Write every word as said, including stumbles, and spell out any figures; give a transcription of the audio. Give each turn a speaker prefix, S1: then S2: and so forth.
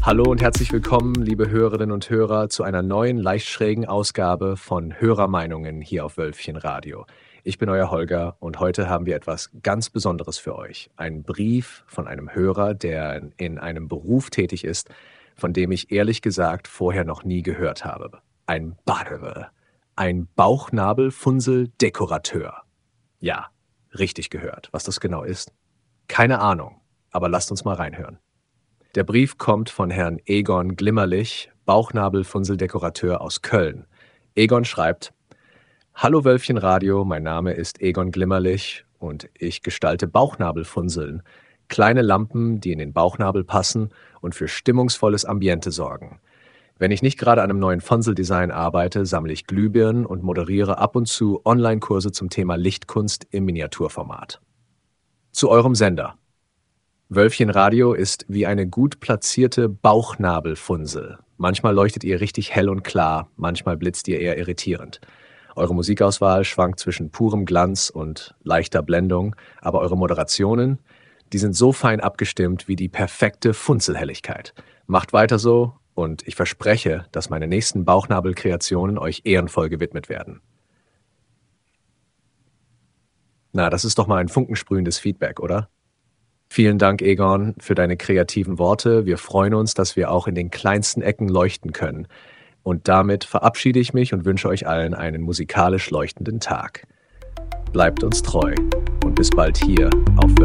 S1: Hallo und herzlich willkommen, liebe Hörerinnen und Hörer, zu einer neuen, leicht schrägen Ausgabe von Hörermeinungen hier auf Wölfchen Radio. Ich bin euer Holger und heute haben wir etwas ganz Besonderes für euch. Einen Brief von einem Hörer, der in einem Beruf tätig ist, von dem ich ehrlich gesagt vorher noch nie gehört habe. Ein Barre, ein Bauchnabelfunsel-Dekorateur. Ja, richtig gehört. Was das genau ist? Keine Ahnung, aber lasst uns mal reinhören. Der Brief kommt von Herrn Egon Glimmerlich, Bauchnabelfunseldekorateur aus Köln. Egon schreibt: Hallo Wölfchen Radio, mein Name ist Egon Glimmerlich und ich gestalte Bauchnabelfunseln. Kleine Lampen, die in den Bauchnabel passen und für stimmungsvolles Ambiente sorgen. Wenn ich nicht gerade an einem neuen Funseldesign arbeite, sammle ich Glühbirnen und moderiere ab und zu Online-Kurse zum Thema Lichtkunst im Miniaturformat. Zu eurem Sender. Wölfchen Radio ist wie eine gut platzierte Bauchnabelfunsel. Manchmal leuchtet ihr richtig hell und klar, manchmal blitzt ihr eher irritierend. Eure Musikauswahl schwankt zwischen purem Glanz und leichter Blendung, aber eure Moderationen, die sind so fein abgestimmt wie die perfekte Funzelhelligkeit. Macht weiter so und ich verspreche, dass meine nächsten Bauchnabelkreationen euch ehrenvoll gewidmet werden. Na, das ist doch mal ein funkensprühendes Feedback, oder? Vielen Dank, Egon, für deine kreativen Worte. Wir freuen uns, dass wir auch in den kleinsten Ecken leuchten können. Und damit verabschiede ich mich und wünsche euch allen einen musikalisch leuchtenden Tag. Bleibt uns treu und bis bald hier auf